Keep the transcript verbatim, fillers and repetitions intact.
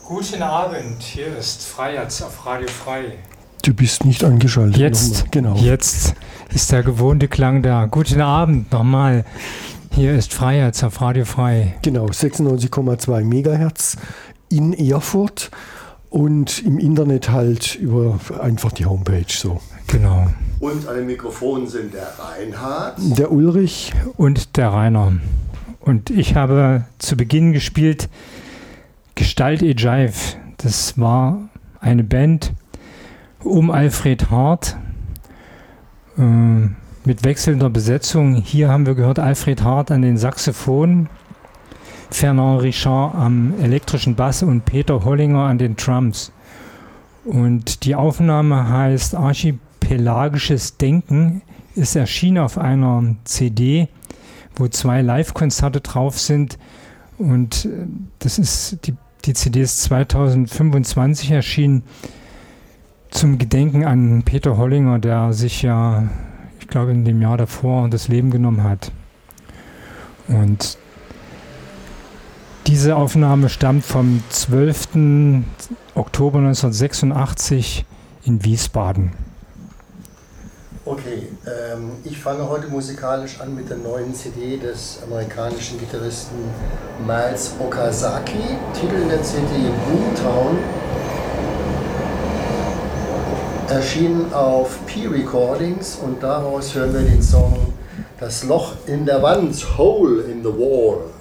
Guten Abend, hier ist Freiherz auf Radio Frei. Du bist nicht angeschaltet. Jetzt, genau. Jetzt ist der gewohnte Klang da. Guten Abend nochmal. Hier ist Freiherz auf Radio Frei. Genau, sechsundneunzig Komma zwei Megahertz in Erfurt und im Internet halt über einfach die Homepage so. Genau. Und an den Mikrofonen sind der Reinhard, der Ulrich und der Rainer. Und ich habe zu Beginn gespielt Gestalt e Jive. Das war eine Band um Alfred Hart äh, mit wechselnder Besetzung. Hier haben wir gehört Alfred Hart an den Saxophonen, Fernand Richard am elektrischen Bass und Peter Hollinger an den Drums. Und die Aufnahme heißt Archipelagisches Denken, ist erschienen auf einer C D, wo zwei Live-Konzerte drauf sind. Und das ist die, die C D ist zweitausendfünfundzwanzig erschienen zum Gedenken an Peter Hollinger, der sich ja, ich glaube, in dem Jahr davor das Leben genommen hat. Und diese Aufnahme stammt vom zwölften Oktober neunzehnhundertsechsundachtzig in Wiesbaden. Okay, ähm, ich fange heute musikalisch an mit der neuen C D des amerikanischen Gitarristen Miles Okazaki. Titel der C D Boomtown. Erschienen auf P Recordings und daraus hören wir den Song Das Loch in der Wand, Hole in the Wall.